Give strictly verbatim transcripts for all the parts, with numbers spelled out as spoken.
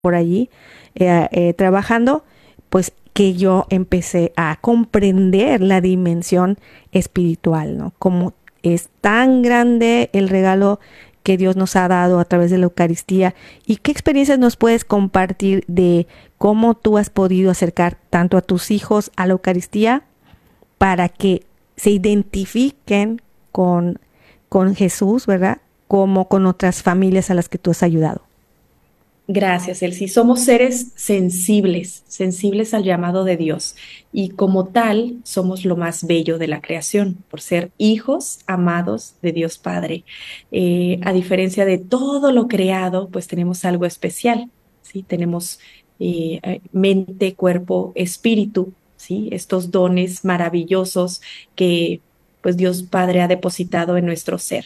por allí eh, eh, trabajando, pues que yo empecé a comprender la dimensión espiritual, ¿no? Como es tan grande el regalo que Dios nos ha dado a través de la Eucaristía y qué experiencias nos puedes compartir de cómo tú has podido acercar tanto a tus hijos a la Eucaristía para que se identifiquen con, con Jesús, ¿verdad? Como con otras familias a las que tú has ayudado. Gracias, Elsie. Somos seres sensibles, sensibles al llamado de Dios y como tal somos lo más bello de la creación por ser hijos amados de Dios Padre. Eh, a diferencia de todo lo creado, pues tenemos algo especial, ¿sí? Tenemos eh, eh, mente, cuerpo, espíritu, ¿sí? Estos dones maravillosos que pues Dios Padre ha depositado en nuestro ser.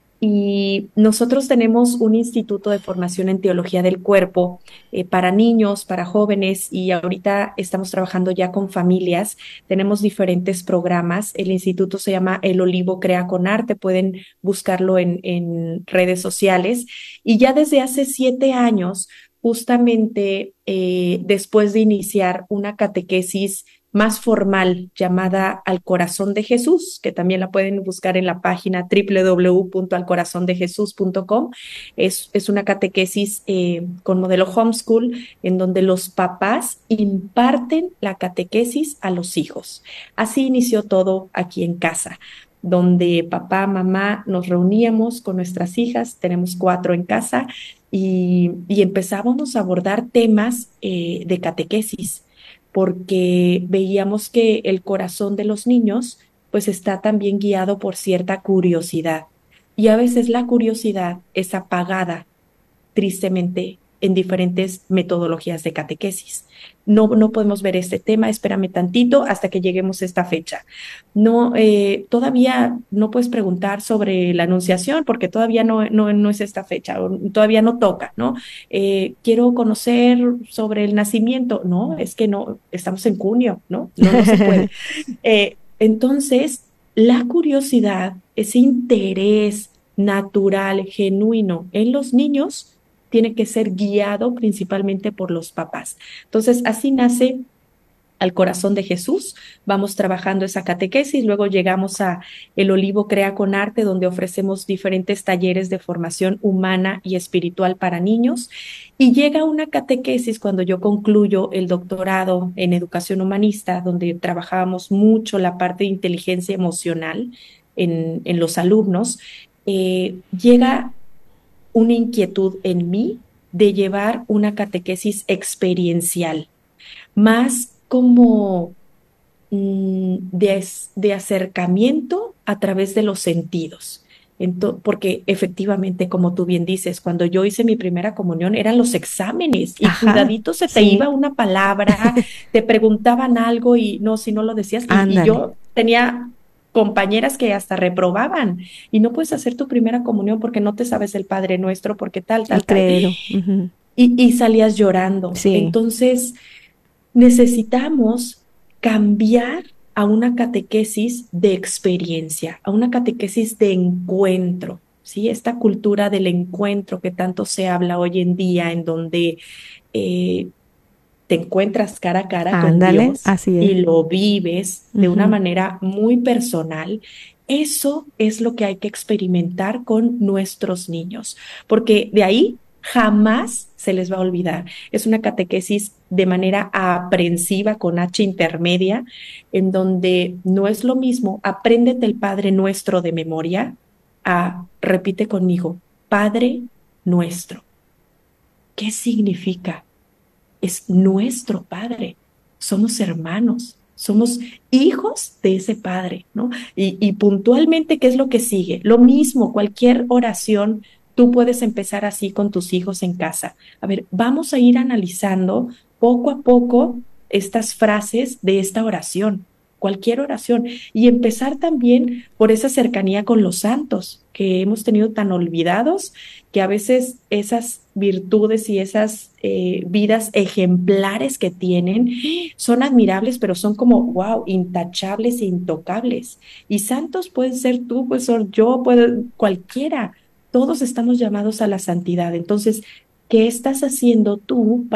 Y nosotros tenemos un instituto de formación en teología del cuerpo eh, para niños, para jóvenes, y ahorita estamos trabajando ya con familias. Tenemos diferentes programas. El instituto se llama El Olivo Crea con Arte. Pueden buscarlo en, en redes sociales. Y ya desde hace siete años, justamente eh, después de iniciar una catequesis más formal llamada Al Corazón de Jesús, que también la pueden buscar en la página doble u doble u doble u punto al corazón de jesús punto com. Es, es una catequesis eh, con modelo homeschool en donde los papás imparten la catequesis a los hijos. Así inició todo aquí en casa, donde papá, mamá nos reuníamos con nuestras hijas, tenemos cuatro en casa, y, y empezábamos a abordar temas eh, de catequesis porque veíamos que el corazón de los niños pues está también guiado por cierta curiosidad. Y a veces la curiosidad es apagada, tristemente, en diferentes metodologías de catequesis. No, no podemos ver este tema, espérame tantito hasta que lleguemos a esta fecha. No, eh, todavía no puedes preguntar sobre la anunciación porque todavía no, no, no es esta fecha, o todavía no toca, ¿no? Eh, quiero conocer sobre el nacimiento, no, es que no, estamos en junio, ¿no? No, no se puede. Eh, entonces, la curiosidad, ese interés natural, genuino en los niños, tiene que ser guiado principalmente por los papás. Entonces, así nace Al Corazón de Jesús. Vamos trabajando esa catequesis, luego llegamos a El Olivo Crea con Arte, donde ofrecemos diferentes talleres de formación humana y espiritual para niños. Y llega una catequesis cuando yo concluyo el doctorado en educación humanista, donde trabajábamos mucho la parte de inteligencia emocional en, en los alumnos. Eh, llega una inquietud en mí de llevar una catequesis experiencial, más como mm, de, de acercamiento a través de los sentidos. Ento- porque efectivamente, como tú bien dices, cuando yo hice mi primera comunión eran los exámenes y Ajá, cuidadito se te sí, iba una palabra, te preguntaban algo y no, si no lo decías, y, y ándale, yo tenía compañeras que hasta reprobaban y no puedes hacer tu primera comunión porque no te sabes el Padre Nuestro, porque tal, el tal, tal, credo. Ujú. y, y salías llorando. Sí, Entonces, necesitamos cambiar a una catequesis de experiencia, a una catequesis de encuentro, ¿sí? Esta cultura del encuentro que tanto se habla hoy en día, en donde eh, te encuentras cara a cara con ándale, Dios así y es. lo vives de una Ujú. manera muy personal. Eso es lo que hay que experimentar con nuestros niños, porque de ahí jamás se les va a olvidar. Es una catequesis de manera aprensiva con H intermedia, en donde no es lo mismo, apréndete el Padre Nuestro de memoria, a, repite conmigo, Padre Nuestro. ¿Qué significa? Es nuestro Padre. Somos hermanos, somos hijos de ese Padre, ¿no? Y, y puntualmente, ¿qué es lo que sigue? Lo mismo, cualquier oración, tú puedes empezar así con tus hijos en casa. A ver, vamos a ir analizando poco a poco estas frases de esta oración, cualquier oración, y empezar también por esa cercanía con los santos que hemos tenido tan olvidados, que a veces esas virtudes y esas eh, vidas ejemplares que tienen son admirables, pero son como, wow, intachables e intocables. Y santos pueden ser tú, puede ser yo, puede cualquiera. Todos estamos llamados a la santidad. Entonces, ¿Qué estás haciendo tú